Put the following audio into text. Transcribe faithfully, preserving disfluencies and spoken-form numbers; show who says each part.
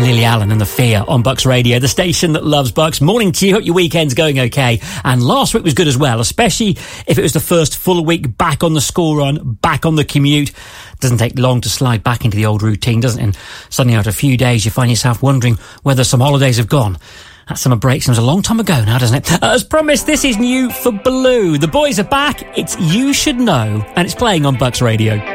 Speaker 1: Lily Allen and The Fear on Bucks Radio, the station that loves Bucks. Morning to you. Hope your weekend's going okay. And last week was good as well, especially if it was the first full week back on the school run, back on the commute. Doesn't take long to slide back into the old routine, doesn't it? And suddenly after a few days you find yourself wondering whether some holidays have gone. That summer break seems a long time ago now, doesn't it? Uh, as promised, this is new for Blue. The boys are back. It's You Should Know, and it's playing on Bucks Radio.